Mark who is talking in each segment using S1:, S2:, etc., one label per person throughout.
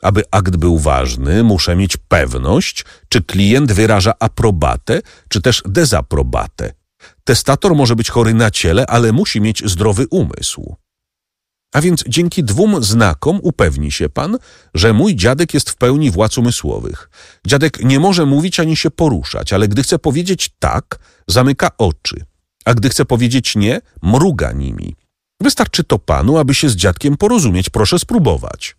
S1: Aby akt był ważny, muszę mieć pewność, czy klient wyraża aprobatę, czy też dezaprobatę. Testator może być chory na ciele, ale musi mieć zdrowy umysł. A więc dzięki 2 znakom upewni się pan, że mój dziadek jest w pełni władz umysłowych. Dziadek nie może mówić ani się poruszać, ale gdy chce powiedzieć tak, zamyka oczy, a gdy chce powiedzieć nie, mruga nimi. Wystarczy to panu, aby się z dziadkiem porozumieć. Proszę spróbować.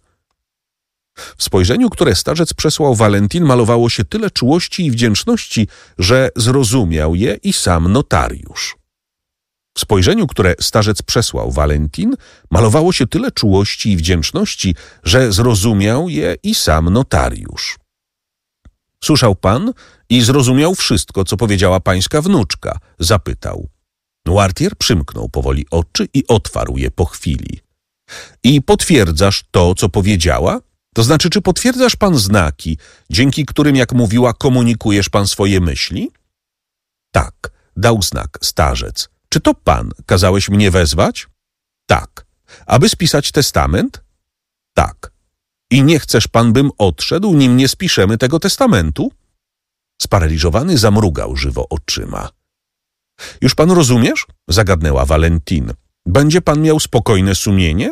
S1: W spojrzeniu, które starzec przesłał Valentin, malowało się tyle czułości i wdzięczności, że zrozumiał je i sam notariusz. W spojrzeniu, które starzec przesłał Valentin, malowało się tyle czułości i wdzięczności, że zrozumiał je i sam notariusz. Słyszał pan i zrozumiał wszystko, co powiedziała pańska wnuczka? Zapytał. Noirtier przymknął powoli oczy i otwarł je po chwili. I potwierdzasz to, co powiedziała? To znaczy, czy potwierdzasz pan znaki, dzięki którym, jak mówiła, komunikujesz pan swoje myśli? Tak, dał znak starzec. Czy to pan kazałeś mnie wezwać? Tak. Aby spisać testament? Tak. I nie chcesz pan, bym odszedł, nim nie spiszemy tego testamentu? Sparaliżowany zamrugał żywo oczyma. Już pan rozumiesz? Zagadnęła Valentin. Będzie pan miał spokojne sumienie?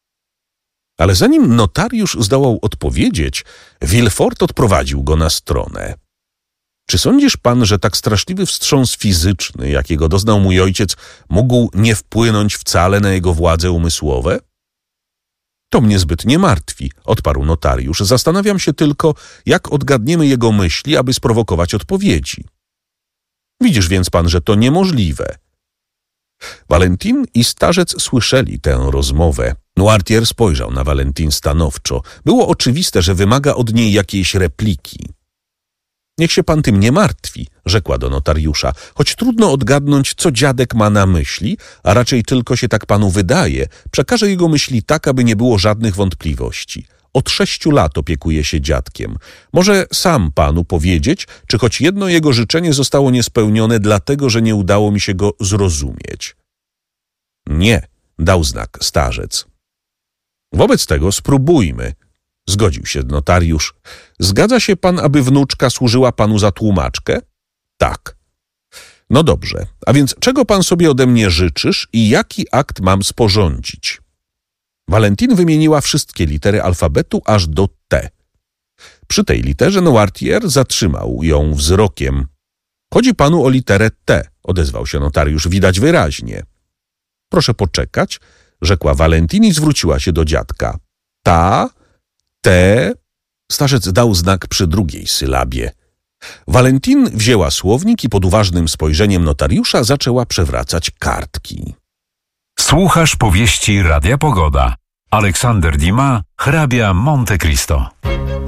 S1: Ale zanim notariusz zdołał odpowiedzieć, Villefort odprowadził go na stronę. Czy sądzisz pan, że tak straszliwy wstrząs fizyczny, jakiego doznał mój ojciec, mógł nie wpłynąć wcale na jego władze umysłowe? To mnie zbyt nie martwi, odparł notariusz. Zastanawiam się tylko, jak odgadniemy jego myśli, aby sprowokować odpowiedzi. Widzisz więc pan, że to niemożliwe. Valentin i starzec słyszeli tę rozmowę. Noirtier spojrzał na Valentin stanowczo. Było oczywiste, że wymaga od niej jakiejś repliki. Niech się pan tym nie martwi, rzekła do notariusza, choć trudno odgadnąć, co dziadek ma na myśli, a raczej tylko się tak panu wydaje, przekażę jego myśli tak, aby nie było żadnych wątpliwości. Od 6 lat opiekuje się dziadkiem. Może sam panu powiedzieć, czy choć jedno jego życzenie zostało niespełnione, dlatego że nie udało mi się go zrozumieć. Nie, dał znak starzec. Wobec tego spróbujmy. Zgodził się notariusz. Zgadza się pan, aby wnuczka służyła panu za tłumaczkę? Tak. No dobrze, a więc czego pan sobie ode mnie życzysz i jaki akt mam sporządzić? Valentin wymieniła wszystkie litery alfabetu aż do T. Przy tej literze Noirtier zatrzymał ją wzrokiem. Chodzi panu o literę T, odezwał się notariusz, widać wyraźnie. Proszę poczekać, rzekła Valentin i zwróciła się do dziadka. Ta, T. Starzec dał znak przy drugiej sylabie. Valentin wzięła słownik i pod uważnym spojrzeniem notariusza zaczęła przewracać kartki.
S2: Słuchasz powieści Radia Pogoda. Aleksander Dumas, hrabia Monte Cristo.